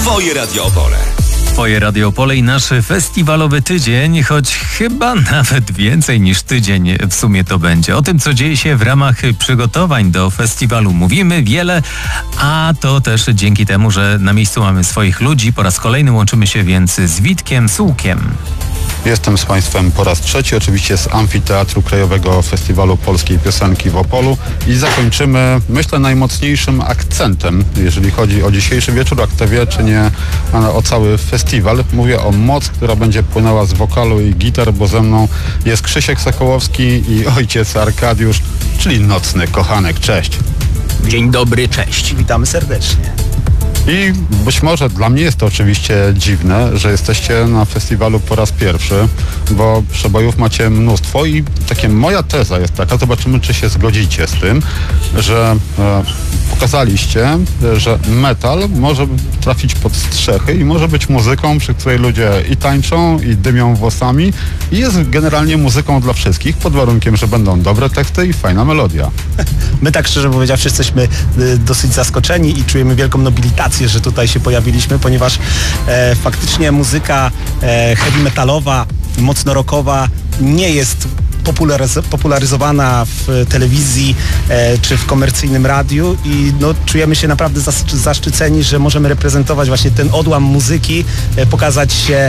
Twoje Radio Opole. Twoje Radio Opole i nasz festiwalowy tydzień, choć chyba nawet więcej niż tydzień w sumie to będzie. O tym, co dzieje się w ramach przygotowań do festiwalu mówimy wiele, a to też dzięki temu, że na miejscu mamy swoich ludzi. Po raz kolejny łączymy się więc z Witkiem Sułkiem. Jestem z Państwem po raz trzeci, oczywiście z Amfiteatru Krajowego Festiwalu Polskiej Piosenki w Opolu i zakończymy, myślę, najmocniejszym akcentem, jeżeli chodzi o dzisiejszy wieczór, a kto wie, czy nie o cały festiwal. Mówię o moc, która będzie płynęła z wokalu i gitar, bo ze mną jest Krzysiek Sokołowski i ojciec Arkadiusz, czyli Nocny Kochanek. Cześć. Dzień dobry, cześć. Witamy serdecznie. I być może dla mnie jest to oczywiście dziwne, że jesteście na festiwalu po raz pierwszy, bo przebojów macie mnóstwo i moja teza jest taka, zobaczymy, czy się zgodzicie z tym, że pokazaliście, że metal może trafić pod strzechy i może być muzyką, przy której ludzie i tańczą, i dymią włosami i jest generalnie muzyką dla wszystkich, pod warunkiem, że będą dobre teksty i fajna melodia. My tak szczerze powiedziawszy jesteśmy dosyć zaskoczeni i czujemy wielką nobilitację, że tutaj się pojawiliśmy, ponieważ faktycznie muzyka heavy metalowa, mocno rockowa nie jest popularyzowana w telewizji czy w komercyjnym radiu i czujemy się naprawdę zaszczyceni, że możemy reprezentować właśnie ten odłam muzyki, pokazać się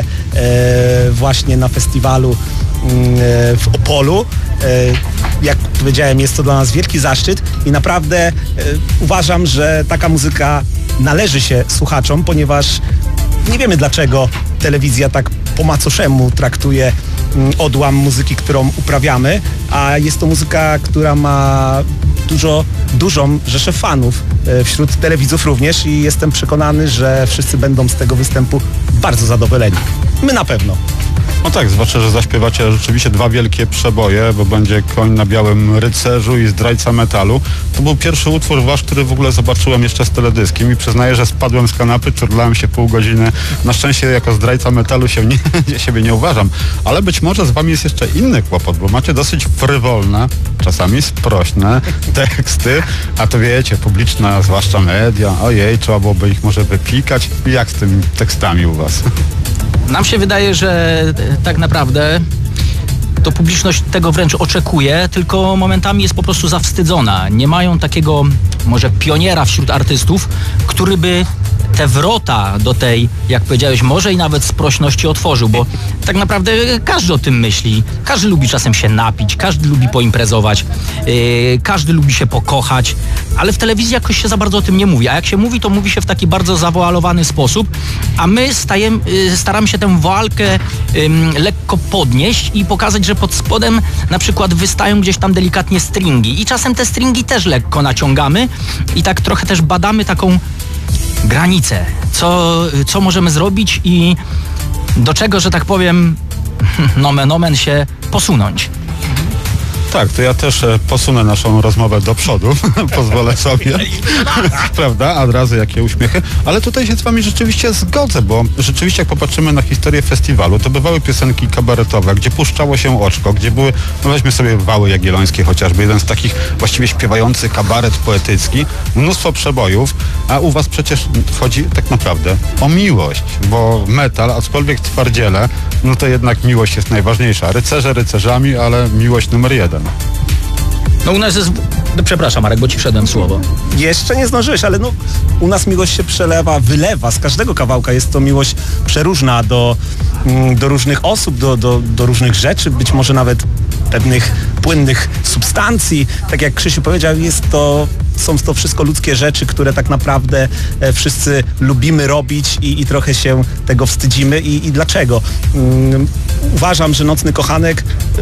właśnie na festiwalu w Opolu. Jak powiedziałem, jest to dla nas wielki zaszczyt i naprawdę uważam, że taka muzyka należy się słuchaczom, ponieważ nie wiemy, dlaczego telewizja tak po macoszemu traktuje odłam muzyki, którą uprawiamy, a jest to muzyka, która ma dużą rzeszę fanów wśród telewidzów również i jestem przekonany, że wszyscy będą z tego występu bardzo zadowoleni. My na pewno. No tak, zwłaszcza, że zaśpiewacie rzeczywiście dwa wielkie przeboje, bo będzie Koń na Białym Rycerzu i Zdrajca Metalu. To był pierwszy utwór wasz, który w ogóle zobaczyłem jeszcze z teledyskiem i przyznaję, że spadłem z kanapy, turlałem się pół godziny. Na szczęście jako Zdrajca Metalu siebie nie uważam, ale być może z wami jest jeszcze inny kłopot, bo macie dosyć frywolne, czasami sprośne teksty, a to wiecie, publiczna, zwłaszcza media, ojej, trzeba byłoby ich może wypikać. Jak z tymi tekstami u was? Nam się wydaje, że tak naprawdę to publiczność tego wręcz oczekuje, tylko momentami jest po prostu zawstydzona. Nie mają takiego może pioniera wśród artystów, który by te wrota do tej, jak powiedziałeś, może i nawet sprośności otworzył, bo tak naprawdę każdy o tym myśli. Każdy lubi czasem się napić, każdy lubi poimprezować, każdy lubi się pokochać, ale w telewizji jakoś się za bardzo o tym nie mówi, a jak się mówi, to mówi się w taki bardzo zawoalowany sposób, a my staramy się tę walkę lekko podnieść i pokazać, że pod spodem na przykład wystają gdzieś tam delikatnie stringi i czasem te stringi też lekko naciągamy i tak trochę też badamy taką granicę, co możemy zrobić i do czego, że tak powiem, nomen omen się posunąć. Tak, to ja też posunę naszą rozmowę do przodu, pozwolę sobie, prawda, od razu jakie uśmiechy, ale tutaj się z wami rzeczywiście zgodzę, bo rzeczywiście jak popatrzymy na historię festiwalu, to bywały piosenki kabaretowe, gdzie puszczało się oczko, gdzie były, weźmy sobie Wały Jagiellońskie chociażby, jeden z takich właściwie śpiewający kabaret poetycki, mnóstwo przebojów, a u was przecież chodzi tak naprawdę o miłość, bo metal, aczkolwiek twardziele, no to jednak miłość jest najważniejsza. Rycerze rycerzami, ale miłość numer jeden. No u nas jest... Przepraszam, Marek, bo ci wszedłem w słowo. Jeszcze nie zdążyłeś, ale u nas miłość się wylewa z każdego kawałka. Jest to miłość przeróżna do różnych osób, do różnych rzeczy, być może nawet pewnych płynnych substancji. Tak jak Krzysiu powiedział, są to wszystko ludzkie rzeczy, które tak naprawdę wszyscy lubimy robić i trochę się tego wstydzimy. I dlaczego? Uważam, że Nocny Kochanek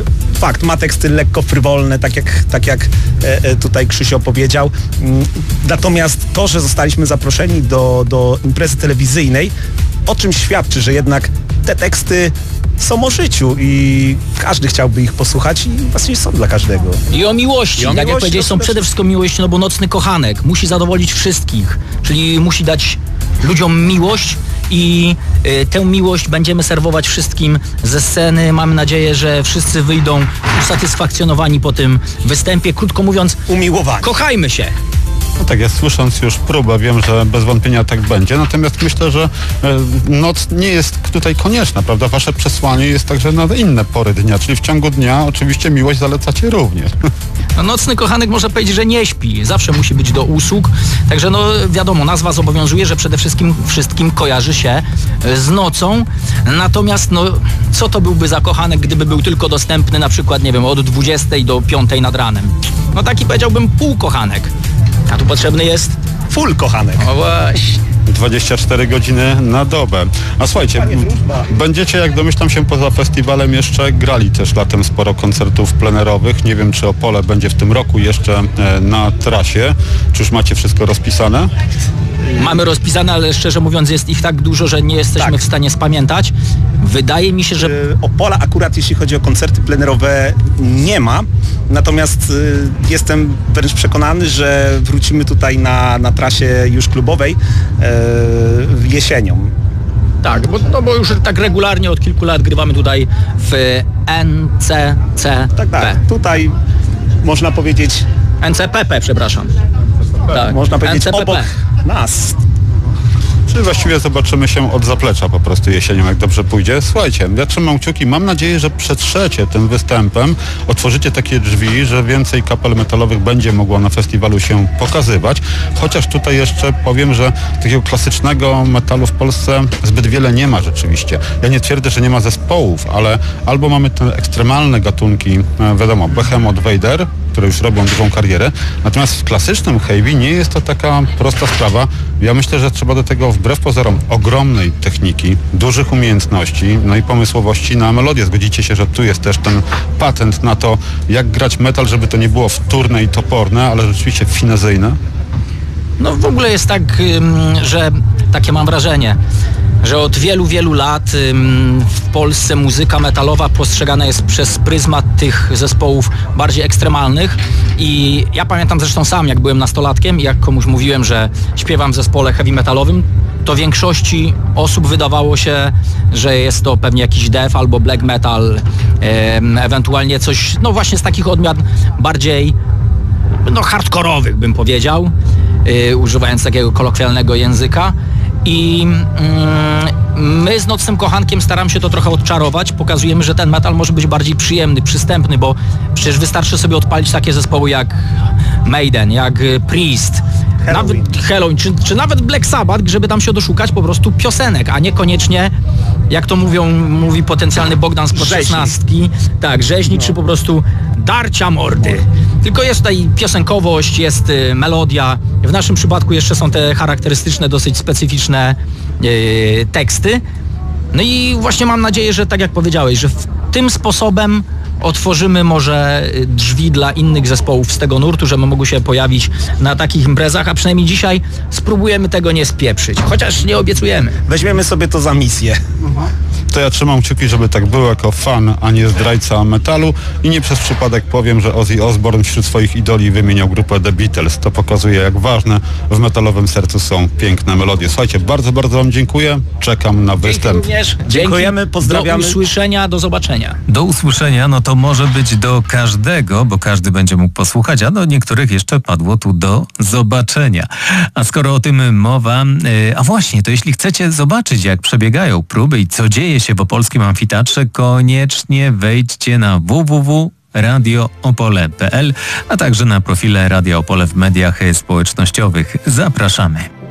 ma teksty lekko frywolne, tak jak tutaj Krzysio powiedział. Natomiast to, że zostaliśmy zaproszeni do imprezy telewizyjnej, o czym świadczy, że jednak te teksty są o życiu i każdy chciałby ich posłuchać i właśnie są dla każdego. I o miłości, tak jak powiedziałeś, są przede wszystkim miłości, no bo Nocny Kochanek musi zadowolić wszystkich, czyli musi dać ludziom miłość i tę miłość będziemy serwować wszystkim ze sceny. Mamy nadzieję, że wszyscy wyjdą usatysfakcjonowani po tym występie. Krótko mówiąc, umiłowani. Kochajmy się! No tak, ja słysząc już próbę, wiem, że bez wątpienia tak będzie, natomiast myślę, że noc nie jest tutaj konieczna, prawda? Wasze przesłanie jest także na inne pory dnia, czyli w ciągu dnia oczywiście miłość zalecacie również. No, nocny kochanek można powiedzieć, że nie śpi. Zawsze musi być do usług. Także no wiadomo, nazwa zobowiązuje, że przede wszystkim kojarzy się z nocą. Natomiast no, co to byłby za kochanek, gdyby był tylko dostępny na przykład, nie wiem, od 20 do 5 nad ranem? No taki powiedziałbym półkochanek. A tu potrzebny jest Full kochanek. o właśnie. 24 godziny na dobę. A słuchajcie, będziecie, jak domyślam się, poza festiwalem jeszcze grali też latem sporo koncertów plenerowych. Nie wiem, czy Opole będzie w tym roku jeszcze na trasie. Czy już macie wszystko rozpisane? Mamy rozpisane, ale szczerze mówiąc jest ich tak dużo, że nie jesteśmy w stanie spamiętać. Wydaje mi się, że... Opola akurat jeśli chodzi o koncerty plenerowe nie ma, natomiast jestem wręcz przekonany, że wrócimy tutaj na trasie już klubowej jesienią. Tak, bo już tak regularnie od kilku lat grywamy tutaj w NCCP. Tak. Tutaj można powiedzieć... NCPP, przepraszam. Tak, Można powiedzieć NCPP. obok nas. Czyli właściwie zobaczymy się od zaplecza po prostu jesienią, jak dobrze pójdzie. Słuchajcie, ja trzymam kciuki, mam nadzieję, że przetrzecie tym występem, otworzycie takie drzwi, że więcej kapel metalowych będzie mogło na festiwalu się pokazywać. Chociaż tutaj jeszcze powiem, że takiego klasycznego metalu w Polsce zbyt wiele nie ma rzeczywiście. Ja nie twierdzę, że nie ma zespołów, ale albo mamy te ekstremalne gatunki, wiadomo, Behemoth, Vader, które już robią dużą karierę. Natomiast w klasycznym heavy nie jest to taka prosta sprawa. Ja myślę, że trzeba do tego wbrew pozorom ogromnej techniki, dużych umiejętności, no i pomysłowości na melodię. Zgodzicie się, że tu jest też ten patent na to, jak grać metal, żeby to nie było wtórne i toporne, ale rzeczywiście finezyjne? No w ogóle jest tak, że takie mam wrażenie, że od wielu, wielu lat w Polsce muzyka metalowa postrzegana jest przez pryzmat tych zespołów bardziej ekstremalnych i ja pamiętam zresztą sam, jak byłem nastolatkiem i jak komuś mówiłem, że śpiewam w zespole heavy metalowym, to większości osób wydawało się, że jest to pewnie jakiś death albo black metal, ewentualnie coś, no właśnie z takich odmian bardziej hardkorowych, bym powiedział, używając takiego kolokwialnego języka. I my z Nocnym Kochankiem staramy się to trochę odczarować. Pokazujemy, że ten metal może być bardziej przyjemny, przystępny, bo przecież wystarczy sobie odpalić takie zespoły jak Maiden, jak Priest, nawet Halloween, czy nawet Black Sabbath, żeby tam się doszukać po prostu piosenek, a niekoniecznie, jak to mówi potencjalny Bogdan z Pod16, tak, rzeźni, czy po prostu darcia mordy. Tylko jest tutaj piosenkowość, jest melodia. W naszym przypadku jeszcze są te charakterystyczne, dosyć specyficzne teksty. No i właśnie mam nadzieję, że tak jak powiedziałeś, że tym sposobem otworzymy może drzwi dla innych zespołów z tego nurtu, żeby mogły się pojawić na takich imprezach, a przynajmniej dzisiaj spróbujemy tego nie spieprzyć, chociaż nie obiecujemy. Weźmiemy sobie to za misję. To ja trzymam kciuki, żeby tak było jako fan, a nie zdrajca metalu i nie przez przypadek powiem, że Ozzy Osbourne wśród swoich idoli wymieniał grupę The Beatles. To pokazuje, jak ważne w metalowym sercu są piękne melodie. Słuchajcie, bardzo, bardzo wam dziękuję. Czekam na występ. Również. Dziękujemy, pozdrawiamy. Do usłyszenia, do zobaczenia. Do usłyszenia, no to może być do każdego, bo każdy będzie mógł posłuchać, a do niektórych jeszcze padło tu do zobaczenia. A skoro o tym mowa, a właśnie, to jeśli chcecie zobaczyć, jak przebiegają próby i co dzieje się w opolskim amfiteatrze, koniecznie wejdźcie na www.radioopole.pl, a także na profile Radia Opole w mediach społecznościowych. Zapraszamy.